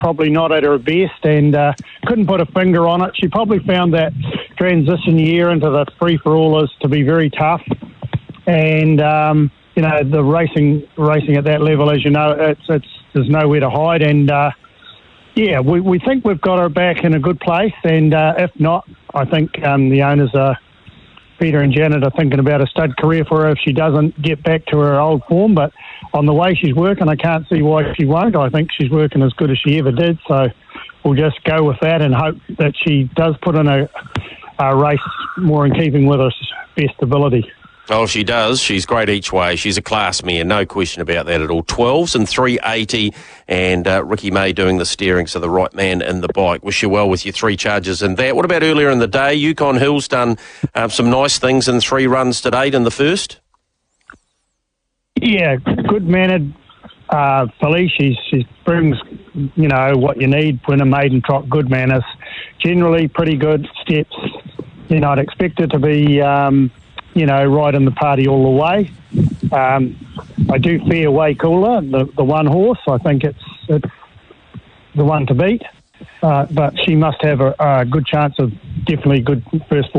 probably not at her best, and couldn't put a finger on it. She probably found that transition year into the free-for-allers to be very tough, and the racing at that level, as you know, there's nowhere to hide, and we think we've got her back in a good place, and if not, I think the owners are. Peter and Janet are thinking about a stud career for her if she doesn't get back to her old form, but on the way she's working, I can't see why she won't. I think she's working as good as she ever did, so we'll just go with that and hope that she does put in a race more in keeping with her best ability. Oh, she does. She's great each way. She's a class mare, no question about that at all. 12s and 380, and Ricky May doing the steering, so the right man in the bike. Wish you well with your 3 charges and that. What about earlier in the day? Yukon Hill's done some nice things in 3 runs to date in the first. Yeah, good-mannered filly. She brings, what you need when a maiden trot, good manners. Generally pretty good steps. I'd expect her to be... right in the party all the way. I do fear Way Cooler, the one horse. I think it's the one to beat. But she must have a good chance of definitely good first 4